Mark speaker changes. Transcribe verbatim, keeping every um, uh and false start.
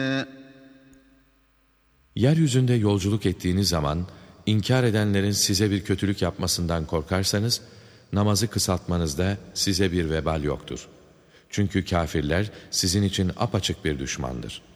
Speaker 1: Yeryüzünde yolculuk ettiğiniz zaman, inkar edenlerin size bir kötülük yapmasından korkarsanız, namazı kısaltmanızda size bir vebal yoktur. Çünkü kâfirler sizin için apaçık bir düşmandır.